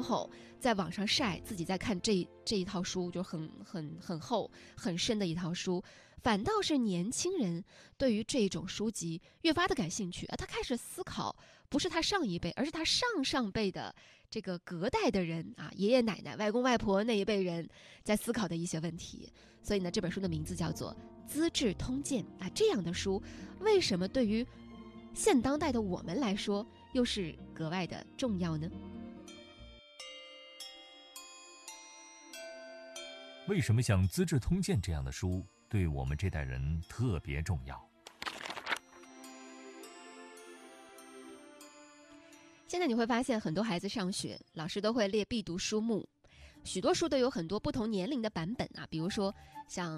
后在网上晒自己在看这一套书，就很厚很深的一套书，反倒是年轻人对于这种书籍越发的感兴趣啊，他开始思考，不是他上一辈，而是他上辈的这个隔代的人啊，爷爷奶奶、外公外婆那一辈人在思考的一些问题。所以呢，这本书的名字叫做《资治通鉴》啊，这样的书为什么对于现当代的我们来说又是格外的重要呢？ 为什么像《资治通鉴》这样的书对我们这代人特别重要？ 现在你会发现，很多孩子上学，老师都会列必读书目，许多书都有很多不同年龄的版本啊，比如说像